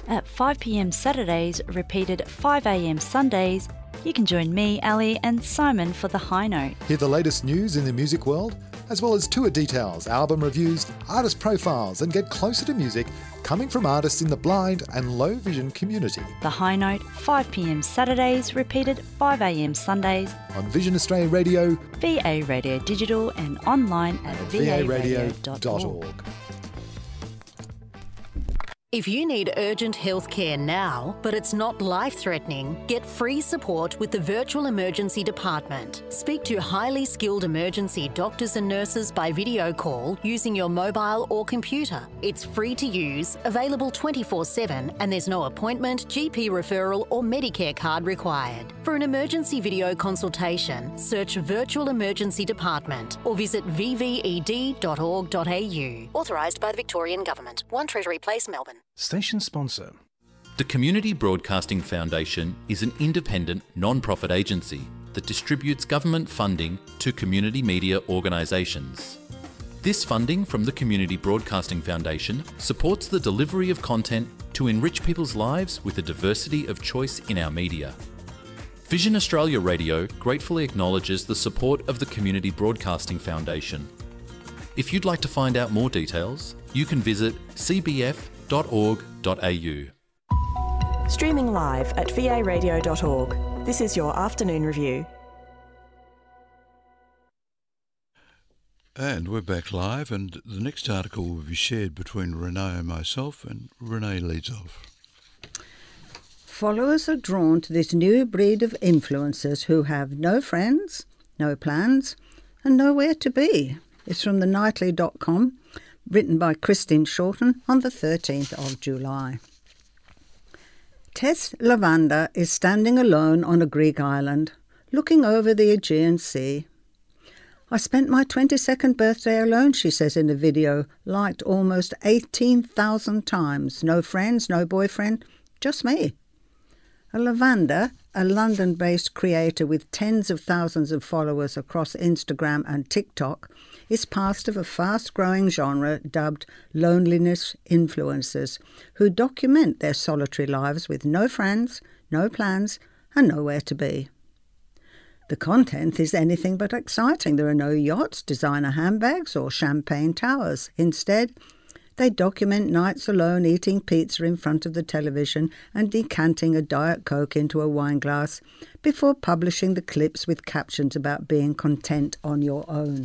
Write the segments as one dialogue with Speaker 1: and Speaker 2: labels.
Speaker 1: At 5 p.m. Saturdays, repeated at 5 a.m. Sundays, you can join me, Ali, and Simon for The High Note.
Speaker 2: Hear the latest news in the music world, as well as tour details, album reviews, artist profiles, and get closer to music coming from artists in the blind and low vision community.
Speaker 1: The High Note, 5 p.m. Saturdays, repeated 5 a.m. Sundays
Speaker 2: On Vision Australia Radio,
Speaker 1: VA Radio Digital, and online at
Speaker 2: varadio.org.
Speaker 3: If you need urgent health care now, but it's not life-threatening, get free support with the Virtual Emergency Department. Speak to highly skilled emergency doctors and nurses by video call using your mobile or computer. It's free to use, available 24/7, and there's no appointment, GP referral or Medicare card required. For an emergency video consultation, search Virtual Emergency Department or visit vved.org.au. Authorised by the Victorian Government. 1 Treasury Place, Melbourne.
Speaker 4: Station sponsor.
Speaker 5: The Community Broadcasting Foundation is an independent, non-profit agency that distributes government funding to community media organisations. This funding from the Community Broadcasting Foundation supports the delivery of content to enrich people's lives with a diversity of choice in our media. Vision Australia Radio gratefully acknowledges the support of the Community Broadcasting Foundation. If you'd like to find out more details, you can visit cbf.org.au.
Speaker 6: Streaming live at varadio.org. This is your afternoon review.
Speaker 7: And we're back live, and the next article will be shared between Renee and myself, and Renee leads off.
Speaker 8: Followers are drawn to this new breed of influencers who have no friends, no plans, and nowhere to be. It's from thenightly.com, written by Christine Shorten on the 13th of July. Tess Lavanda is standing alone on a Greek island, looking over the Aegean Sea. I spent my 22nd birthday alone, she says in a video, liked almost 18,000 times. No friends, no boyfriend, just me. Lavanda, a London-based creator with tens of thousands of followers across Instagram and TikTok, is part of a fast-growing genre dubbed loneliness influencers, who document their solitary lives with no friends, no plans, and nowhere to be. The content is anything but exciting. There are no yachts, designer handbags, or champagne towers. Instead, they document nights alone eating pizza in front of the television and decanting a Diet Coke into a wine glass before publishing the clips with captions about being content on your own.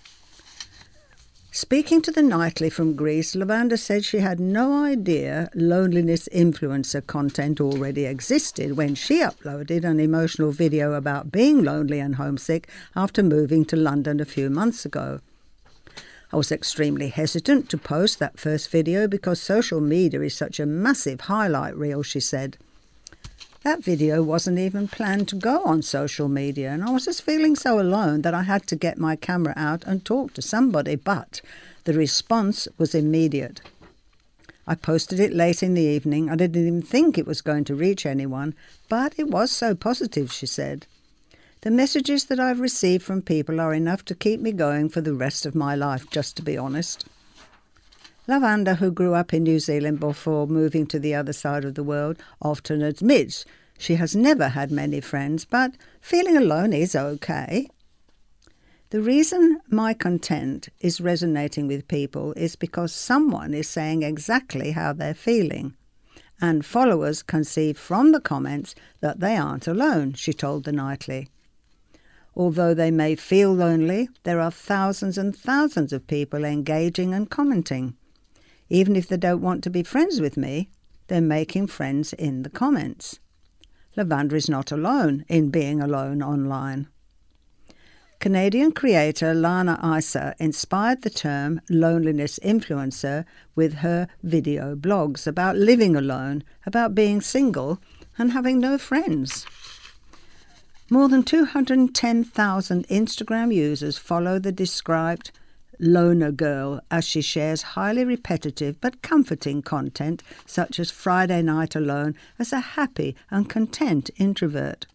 Speaker 8: Speaking to the Nightly from Greece, Lavanda said she had no idea loneliness influencer content already existed when she uploaded an emotional video about being lonely and homesick after moving to London a few months ago. I was extremely hesitant to post that first video because social media is such a massive highlight reel, she said. That video wasn't even planned to go on social media, and I was just feeling so alone that I had to get my camera out and talk to somebody, but the response was immediate. I posted it late in the evening. I didn't even think it was going to reach anyone, but it was so positive, she said. The messages that I've received from people are enough to keep me going for the rest of my life, just to be honest. Lavanda, who grew up in New Zealand before moving to the other side of the world, often admits she has never had many friends, but feeling alone is okay. The reason my content is resonating with people is because someone is saying exactly how they're feeling, and followers can see from the comments that they aren't alone, she told the Nightly. Although they may feel lonely, there are thousands and thousands of people engaging and commenting. Even if they don't want to be friends with me, they're making friends in the comments. Lavanda is not alone in being alone online. Canadian creator Lana Isa inspired the term loneliness influencer with her video blogs about living alone, about being single and having no friends. More than 210,000 Instagram users follow the described loner girl as she shares highly repetitive but comforting content such as Friday night alone as a happy and content introvert.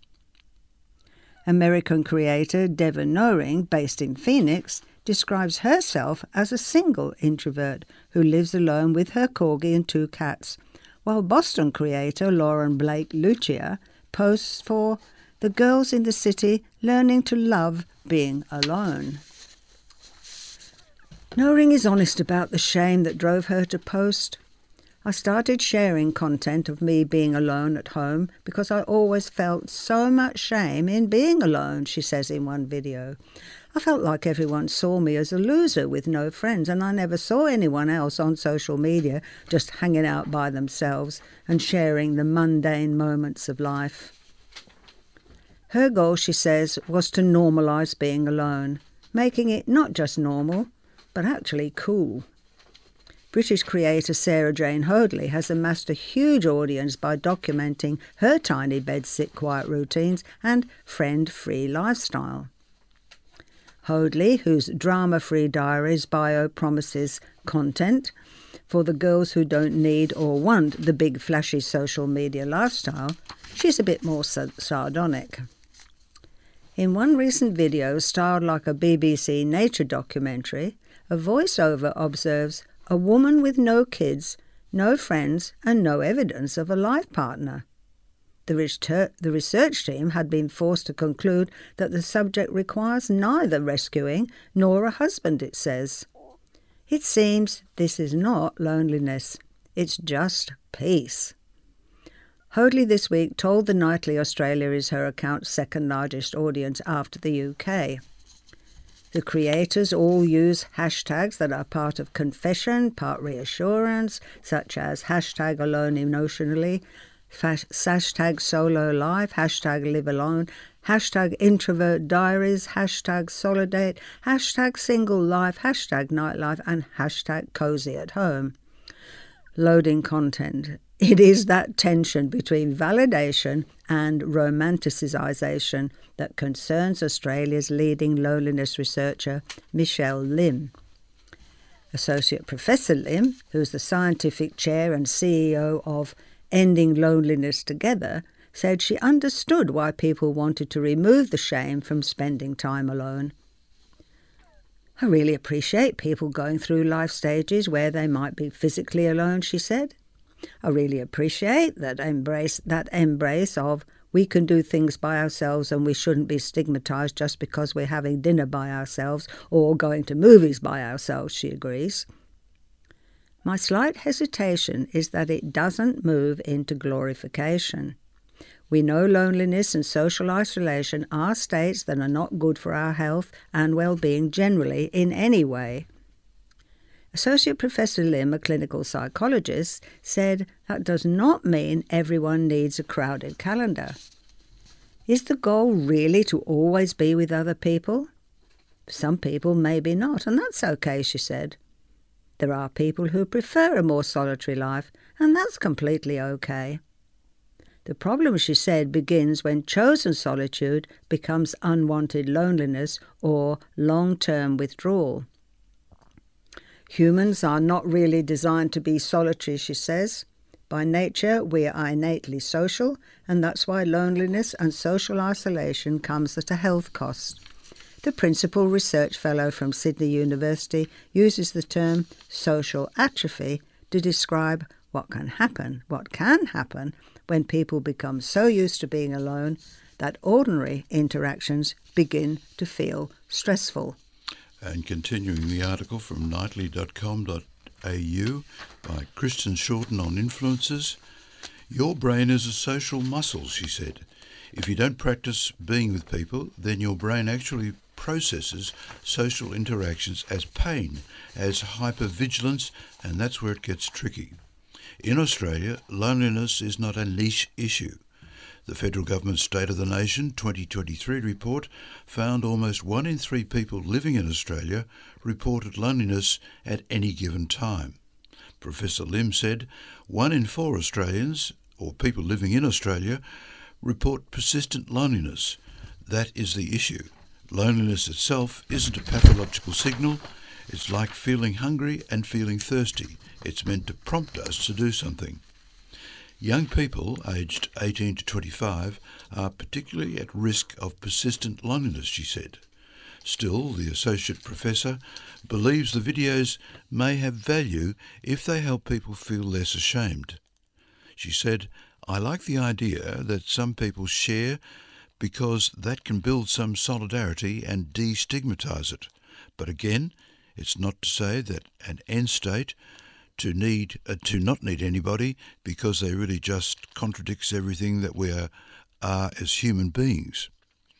Speaker 8: American creator Devon Noring, based in Phoenix, describes herself as a single introvert who lives alone with her corgi and 2 cats, while Boston creator Lauren Blake Lucia posts for the girls in the city learning to love being alone. Noring is honest about the shame that drove her to post. I started sharing content of me being alone at home because I always felt so much shame in being alone, she says in one video. I felt like everyone saw me as a loser with no friends, and I never saw anyone else on social media just hanging out by themselves and sharing the mundane moments of life. Her goal, she says, was to normalise being alone, making it not just normal, but actually cool. British creator Sarah Jane Hoadley has amassed a huge audience by documenting her tiny bed-sit quiet routines and friend-free lifestyle. Hoadley, whose drama-free diaries bio promises content for the girls who don't need or want the big flashy social media lifestyle, she's a bit more sardonic. In one recent video styled like a BBC nature documentary, a voiceover observes a woman with no kids, no friends and no evidence of a life partner. The research team had been forced to conclude that the subject requires neither rescuing nor a husband, it says. It seems this is not loneliness, it's just peace. Hoadley this week told The Nightly Australia is her account's second largest audience after the UK. The creators all use hashtags that are part of confession, part reassurance, such as hashtag alone emotionally, hashtag solo life, hashtag live alone, hashtag introvert diaries, hashtag solidate, hashtag single life, hashtag nightlife, and hashtag cozy at home. Loading content. It is that tension between validation and romanticisation that concerns Australia's leading loneliness researcher, Michelle Lim. Associate Professor Lim, who's the scientific chair and CEO of Ending Loneliness Together, said she understood why people wanted to remove the shame from spending time alone. I really appreciate people going through life stages where they might be physically alone, she said. I really appreciate that embrace of we can do things by ourselves and we shouldn't be stigmatised just because we're having dinner by ourselves or going to movies by ourselves, she agrees. My slight hesitation is that it doesn't move into glorification. We know loneliness and social isolation are states that are not good for our health and well-being generally in any way. Associate Professor Lim, a clinical psychologist, said that does not mean everyone needs a crowded calendar. Is the goal really to always be with other people? Some people maybe not, and that's okay, she said. There are people who prefer a more solitary life, and that's completely okay. The problem, she said, begins when chosen solitude becomes unwanted loneliness or long-term withdrawal. Humans are not really designed to be solitary, she says. By nature, we are innately social, and that's why loneliness and social isolation comes at a health cost. The principal research fellow from Sydney University uses the term social atrophy to describe what can happen when people become so used to being alone that ordinary interactions begin to feel stressful.
Speaker 7: And continuing the article from nightly.com.au by Kristen Shorten on influences, your brain is a social muscle, she said. If you don't practice being with people, then your brain actually processes social interactions as pain, as hypervigilance, and that's where it gets tricky. In Australia, loneliness is not a niche issue. The Federal Government's State of the Nation 2023 report found almost 1 in 3 people living in Australia reported loneliness at any given time. Professor Lim said 1 in 4 Australians, or people living in Australia, report persistent loneliness. That is the issue. Loneliness itself isn't a pathological signal. It's like feeling hungry and feeling thirsty. It's meant to prompt us to do something. Young people aged 18 to 25 are particularly at risk of persistent loneliness, she said. Still, the associate professor believes the videos may have value if they help people feel less ashamed. She said, "I like the idea that some people share because that can build some solidarity and destigmatise it. But again, it's not to say that an end state to not need anybody because they really just contradicts everything that we are as human beings."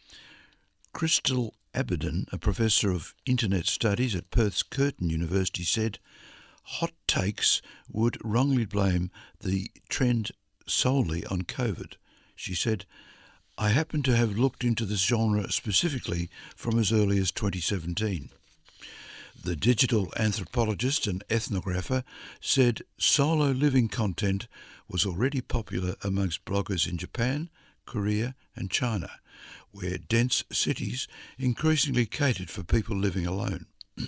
Speaker 7: Crystal Abaddon, a professor of Internet Studies at Perth's Curtin University, said, "Hot takes would wrongly blame the trend solely on COVID." She said, "I happen to have looked into this genre specifically from as early as 2017. The digital anthropologist and ethnographer said solo living content was already popular amongst bloggers in Japan, Korea and China, where dense cities increasingly catered for people living alone.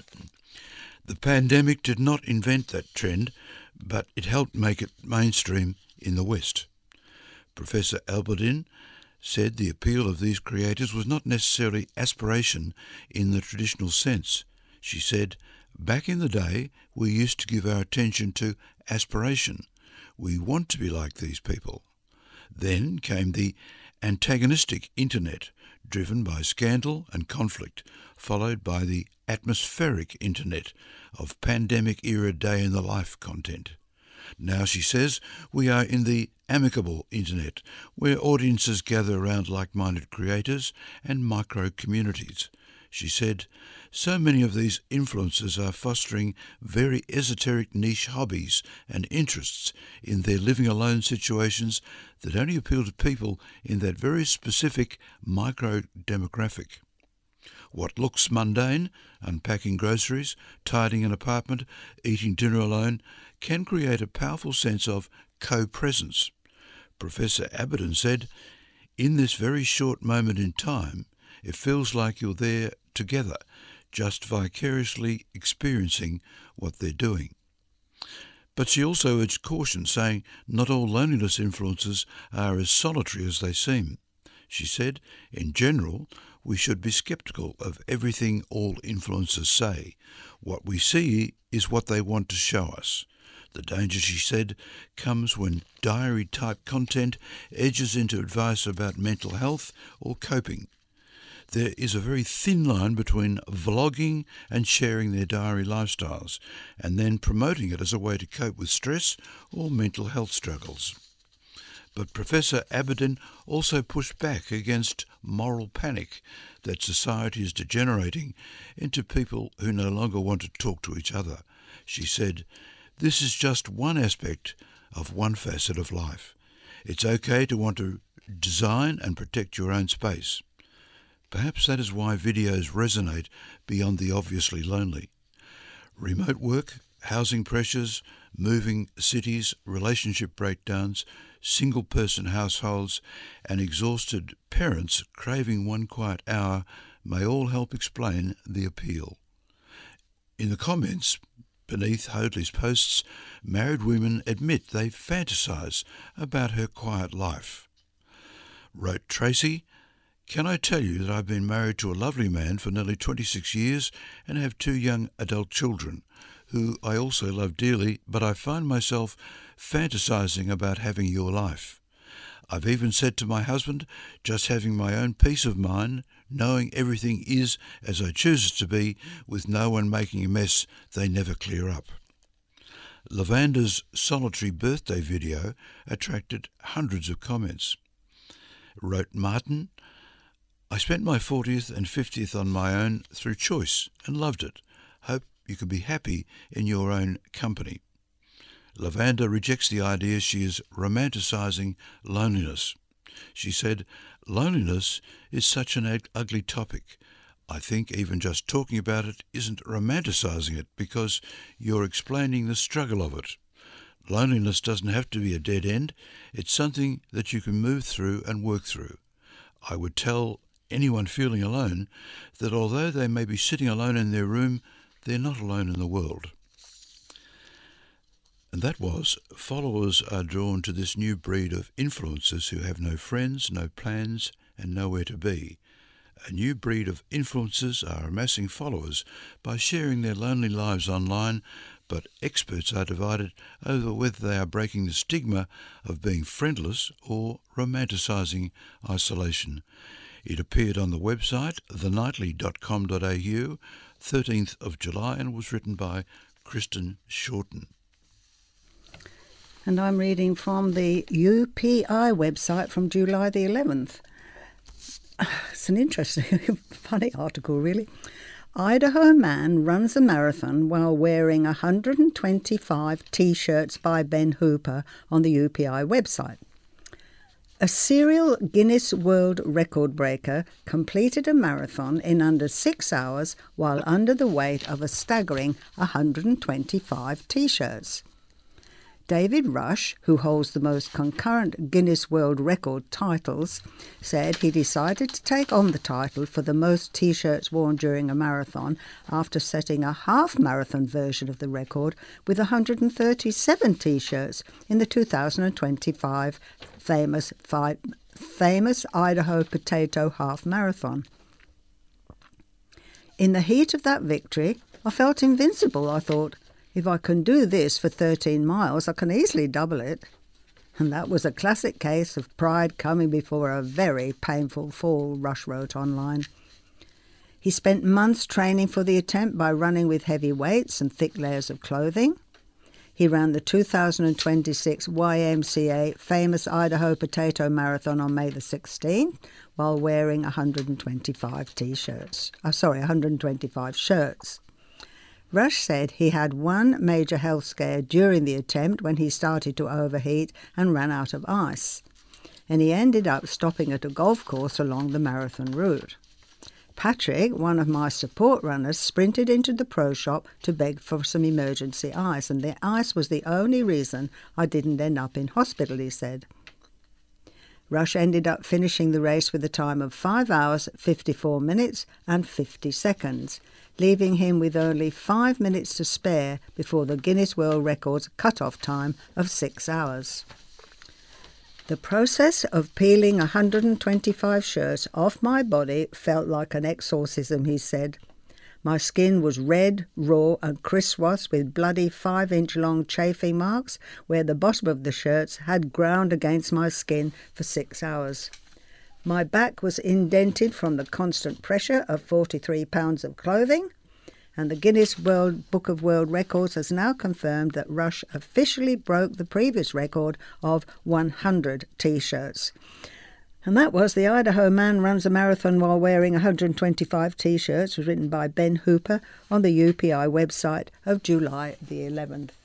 Speaker 7: The pandemic did not invent that trend, but it helped make it mainstream in the West." Professor Abaddon said the appeal of these creators was not necessarily aspiration in the traditional sense. She said, "Back in the day, we used to give our attention to aspiration. We want to be like these people." Then came the antagonistic internet, driven by scandal and conflict, followed by the atmospheric internet of pandemic-era day-in-the-life content. Now, she says, we are in the amicable internet, where audiences gather around like-minded creators and micro-communities. She said, "So many of these influencers are fostering very esoteric niche hobbies and interests in their living alone situations that only appeal to people in that very specific micro-demographic. What looks mundane, unpacking groceries, tidying an apartment, eating dinner alone, can create a powerful sense of co-presence." Professor Abaddon said, "In this very short moment in time, it feels like you're there together, just vicariously experiencing what they're doing." But she also urged caution, saying not all loneliness influences are as solitary as they seem. She said, "In general, we should be sceptical of everything all influencers say. What we see is what they want to show us. The danger," she said, "comes when diary-type content edges into advice about mental health or coping. There is a very thin line between vlogging and sharing their diary lifestyles, and then promoting it as a way to cope with stress or mental health struggles." But Professor Abaddon also pushed back against moral panic that society is degenerating into people who no longer want to talk to each other. She said, "This is just one aspect of one facet of life. It's okay to want to design and protect your own space. Perhaps that is why videos resonate beyond the obviously lonely. Remote work, housing pressures, moving cities, relationship breakdowns, single-person households, and exhausted parents craving one quiet hour may all help explain the appeal." In the comments beneath Hoadley's posts, married women admit they fantasise about her quiet life. Wrote Tracy, "Can I tell you that I've been married to a lovely man for nearly 26 years and have 2 young adult children, who I also love dearly, but I find myself fantasising about having your life. I've even said to my husband, just having my own peace of mind, knowing everything is as I choose it to be, with no one making a mess they never clear up." Lavander's solitary birthday video attracted hundreds of comments. Wrote Martin, "I spent my 40th and 50th on my own through choice and loved it. Hope you can be happy in your own company." Lavander rejects the idea she is romanticising loneliness. She said, "Loneliness is such an ugly topic. I think even just talking about it isn't romanticising it because you're explaining the struggle of it. Loneliness doesn't have to be a dead end. It's something that you can move through and work through. I would tell anyone feeling alone that although they may be sitting alone in their room, they're not alone in the world." And that was, followers are drawn to this new breed of influencers who have no friends, no plans, and nowhere to be. A new breed of influencers are amassing followers by sharing their lonely lives online, but experts are divided over whether they are breaking the stigma of being friendless or romanticising isolation. It appeared on the website thenightly.com.au 13th of July and was written by Kristen Shorten.
Speaker 8: And I'm reading from the UPI website from July the 11th. It's an interesting, funny article, really. Idaho man runs a marathon while wearing 125 T-shirts by Ben Hooper on the UPI website. A serial Guinness World Record breaker completed a marathon in under 6 hours while under the weight of a staggering 125 T-shirts. David Rush, who holds the most concurrent Guinness World Record titles, said he decided to take on the title for the most T-shirts worn during a marathon after setting a half-marathon version of the record with 137 T-shirts in the 2025 famous Idaho Potato Half Marathon. In the heat of that victory, I felt invincible, I thought. If I can do this for 13 miles, I can easily double it. And that was a classic case of pride coming before a very painful fall, Rush wrote online. He spent months training for the attempt by running with heavy weights and thick layers of clothing. He ran the 2026 YMCA famous Idaho Potato Marathon on May the 16th while wearing 125 shirts. Rush said he had one major health scare during the attempt when he started to overheat and ran out of ice, and he ended up stopping at a golf course along the marathon route. Patrick, one of my support runners, sprinted into the pro shop to beg for some emergency ice, and the ice was the only reason I didn't end up in hospital, he said. Rush ended up finishing the race with a time of 5 hours, 54 minutes and 50 seconds, leaving him with only 5 minutes to spare before the Guinness World Records cut-off time of 6 hours. The process of peeling 125 shirts off my body felt like an exorcism, he said. My skin was red, raw and crisscrossed with bloody 5-inch-long chafing marks where the bottom of the shirts had ground against my skin for 6 hours. My back was indented from the constant pressure of 43 pounds of clothing, and the Guinness Book of World Records has now confirmed that Rush officially broke the previous record of 100 T-shirts. And that was The Idaho Man Runs a Marathon While Wearing 125 T-shirts, was written by Ben Hooper on the UPI website of July the 11th.